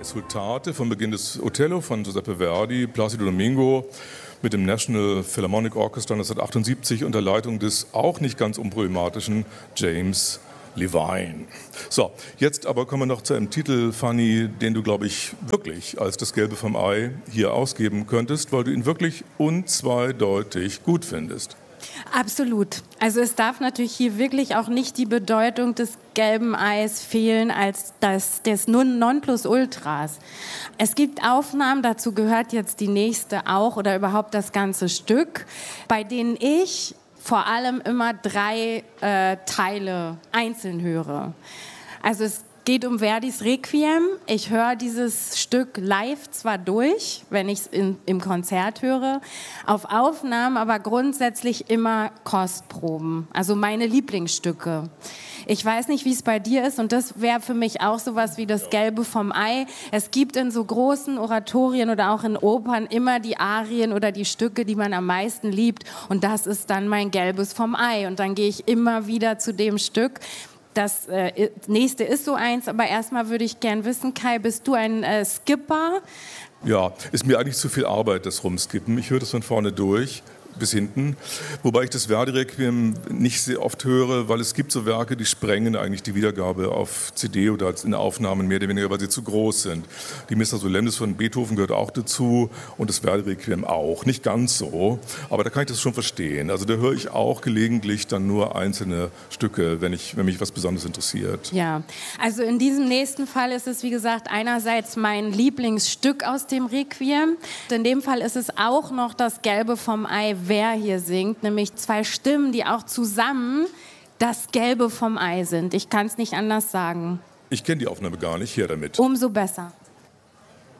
Resultate vom Beginn des Othello von Giuseppe Verdi, Placido Domingo mit dem National Philharmonic Orchestra 1978 unter Leitung des auch nicht ganz unproblematischen James Levine. So, jetzt aber kommen wir noch zu einem Titel, Fanny, den du, glaube ich, wirklich als das Gelbe vom Ei hier ausgeben könntest, weil du ihn wirklich unzweideutig gut findest. Absolut. Also es darf natürlich hier wirklich auch nicht die Bedeutung des gelben Eis fehlen als das des Nonplusultras. Es gibt Aufnahmen, dazu gehört jetzt die nächste auch oder überhaupt das ganze Stück, bei denen ich vor allem immer 3 Teile einzeln höre. Also es geht um Verdis Requiem. Ich höre dieses Stück live zwar durch, wenn ich es im Konzert höre, auf Aufnahmen, aber grundsätzlich immer Kostproben, also meine Lieblingsstücke. Ich weiß nicht, wie es bei dir ist und das wäre für mich auch sowas wie das Gelbe vom Ei. Es gibt in so großen Oratorien oder auch in Opern immer die Arien oder die Stücke, die man am meisten liebt und das ist dann mein Gelbes vom Ei und dann gehe ich immer wieder zu dem Stück. Das nächste ist so eins, aber erstmal würde ich gern wissen, Kai, bist du ein Skipper? Ja, ist mir eigentlich zu viel Arbeit, das Rumskippen. Ich höre das von vorne durch bis hinten, wobei ich das Verdi-Requiem nicht sehr oft höre, weil es gibt so Werke, die sprengen eigentlich die Wiedergabe auf CD oder in Aufnahmen mehr oder weniger, weil sie zu groß sind. Die Missa Solemnis von Beethoven gehört auch dazu und das Verdi-Requiem auch. Nicht ganz so, aber da kann ich das schon verstehen. Also da höre ich auch gelegentlich dann nur einzelne Stücke, wenn mich was Besonderes interessiert. Ja, also in diesem nächsten Fall ist es, wie gesagt, einerseits mein Lieblingsstück aus dem Requiem. In dem Fall ist es auch noch das Gelbe vom Ei, wer hier singt, nämlich 2 Stimmen, die auch zusammen das Gelbe vom Ei sind. Ich kann es nicht anders sagen. Ich kenne die Aufnahme gar nicht, her damit. Umso besser.